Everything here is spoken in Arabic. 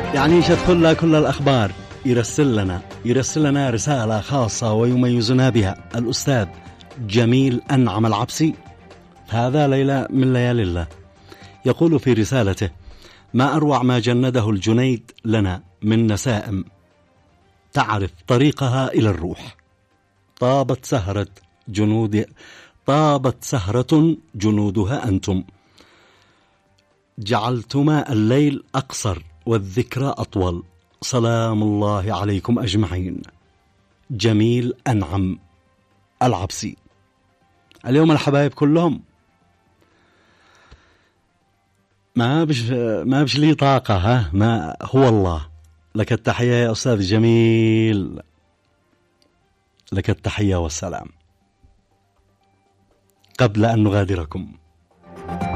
يعني شتخلها كل الأخبار يرسل لنا رسالة خاصة ويميزنا بها الأستاذ جميل أنعم العبسي. هذا ليلة من ليالي الله. يقول في رسالته: ما أروع ما جنده الجنيد لنا من نسائم تعرف طريقها إلى الروح. طابت سهرة جنودها أنتم، جعلتما الليل أقصر والذكرى أطول. سلام الله عليكم أجمعين. جميل أنعم العبسي. اليوم الحبايب كلهم ما بش لي طاقة، ها ما هو الله. لك التحية يا أستاذ جميل، لك التحية والسلام. قبل أن نغادركم